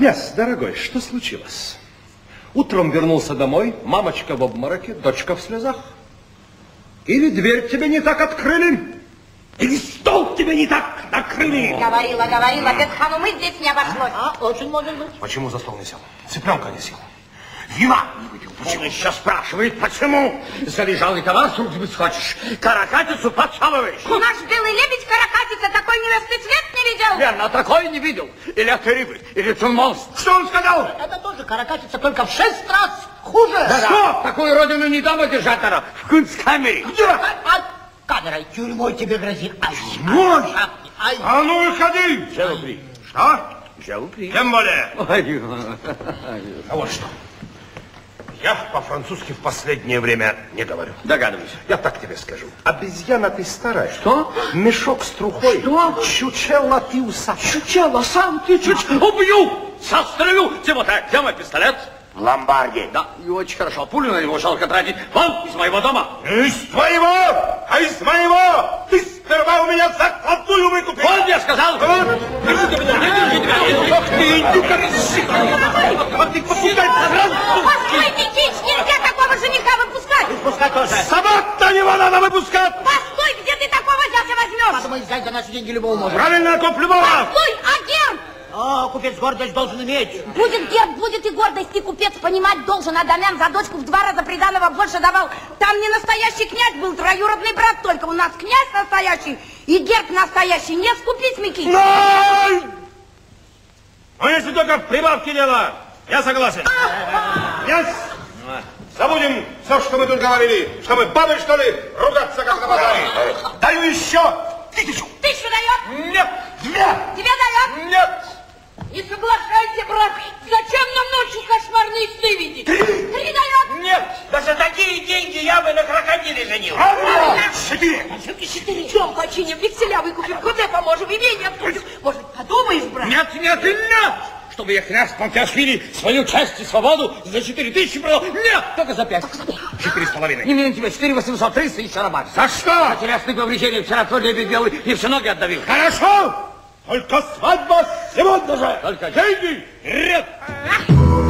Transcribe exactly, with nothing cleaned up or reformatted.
Князь, дорогой, что случилось? Утром вернулся домой, мамочка в обмороке, дочка в слезах. Или дверь тебе не так открыли, или стол тебе не так накрыли. Говорила, говорила, без ханумы здесь не обошлось. А, очень может быть. Почему за стол не сел? Цыпленка не сел. Вина не выпил. Почему? Он еще спрашивает, почему? Залежалый товар с рук сбыть хочешь. Каракатицу подсовываешь. Наш белый лебедь каракатица такой невесты цвет не видел. Верно, такой не видел. Или это рыбы, или цунмонст. Что он сказал? Это тоже каракатица, только в шесть раз хуже. Да, что? Такую родину не дам держатора. В кунсткамере. Где? А, а, камерой, тюрьмой тебе грозит. Ай, Мой! ай, ай. А ну выходи! Жалупри. Что? Жалупри. Тем более. Ой. А вот что. Я по-французски в последнее время не говорю. Догадываюсь. Я так тебе скажу. Обезьяна ты старая. Что? Мешок с трухой. Что? Чучело ты усатый. Чучело, сам ты чучело. Убью! Застрелю! Тимота, где мой пистолет? В ломбарде. Да, и очень хорошо. Пулю на него жалко тратить. Вон, из моего дома. Из твоего, а из моего. Ты сперва у меня закладную выкупил. Вон, я сказал. Вот. Постойте, Кич, нельзя такого жениха выпускать. Выпускать тоже. Собак-то его надо выпускать. Постой, где ты такого взялся возьмешь? Надо мы взять за наши деньги любого можно. Правильно, коп любого. Постой, а герб? О, купец гордость должен иметь. Будет герб, будет и гордость, и купец понимать должен. Адамян за дочку в два раза приданого больше давал. Там не настоящий князь был, троюродный брат только. У нас князь настоящий и герб настоящий. Не скупись, Микки. Ной! Ну, если только в прибавке дело, я согласен. Князь, забудем все, что мы тут говорили. Чтобы бабы, что ли, ругаться, как на базаре. Даю еще тысячу. Тысячу дает? Нет. Две. Тебе дает? Нет. Не соглашайся, брат. Зачем нам ночью кошмарные сны видеть? Три. Три дает? Нет. Да за такие деньги я бы на крокодиле женил. Правильно. Четыре. Четыре. Чем починим? Векселя выкупим, куда поможем, имение обсудим. Может, подумаешь, брат? Нет, нет и нет! Чтобы я князь Пантиашвили свою честь и свободу за четыре тысячи продал. Нет, только за пять. Четыре с половиной. Не менее тебя четыре восемьсот, триста и шарабан. За что? Телесные повреждения вчера твой лебедь белый и все ноги отдавил. Хорошо. Только свадьба сегодня же. Только деньги. Нет. Ах